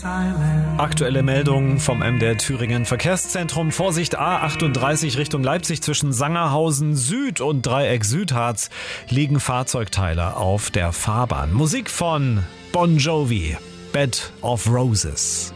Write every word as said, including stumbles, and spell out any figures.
Aktuelle Meldungen vom M D R Thüringen Verkehrszentrum. Vorsicht A achtunddreißig Richtung Leipzig zwischen Sangerhausen Süd und Dreieck Südharz liegen Fahrzeugteile auf der Fahrbahn. Musik von Bon Jovi, Bed of Roses.